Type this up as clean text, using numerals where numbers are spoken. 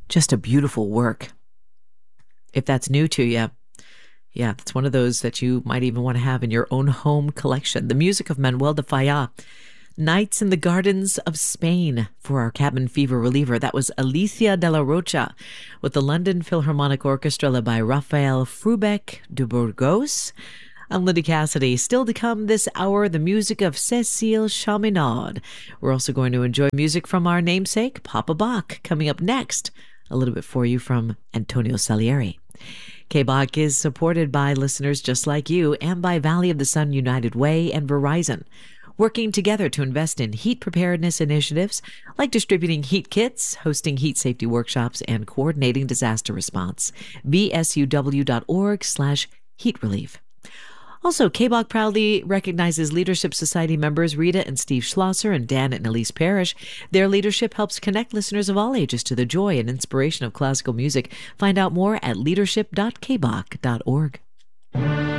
Just a beautiful work. If that's new to you, yeah, that's one of those that you might even want to have in your own home collection. The music of Manuel de Falla. Nights in the Gardens of Spain for our cabin fever reliever. That was Alicia de la Rocha with the London Philharmonic Orchestra led by Rafael Frubeck de Burgos. I'm Linda Cassidy. Still to come this hour, the music of Cécile Chaminaud. We're also going to enjoy music from our namesake, Papa Bach, coming up next. A little bit for you from Antonio Salieri. K-Bach is supported by listeners just like you and by Valley of the Sun United Way and Verizon, working together to invest in heat preparedness initiatives like distributing heat kits, hosting heat safety workshops, and coordinating disaster response. vsuw.org/heat relief. Also, K-Bach proudly recognizes Leadership Society members Rita and Steve Schlosser and Dan and Elise Parrish. Their leadership helps connect listeners of all ages to the joy and inspiration of classical music. Find out more at leadership.kbach.org.